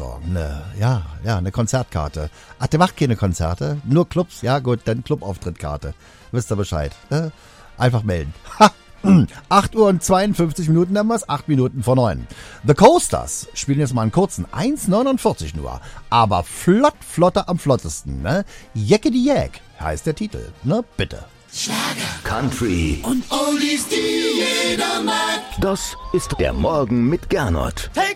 besorgen. Eine Konzertkarte. Ach, der macht keine Konzerte, nur Clubs. Ja gut, dann Clubauftritttkarte. Wisst ihr Bescheid. Einfach melden. Ha! 8 Uhr und 52 Minuten haben wir es, 8 Minuten vor 9. The Coasters spielen jetzt mal einen kurzen, 1,49 nur, aber flotter am flottesten, ne? Jeckedy Jack heißt der Titel, ne? Bitte. Schlager, Country und Oldies, die jeder mag. Das ist der Morgen mit Gernot.